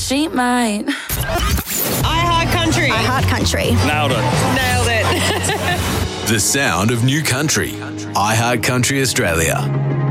she might. iHeart Country. iHeart Country. Nailed it. Nailed it. The sound of new country. iHeart Country Australia.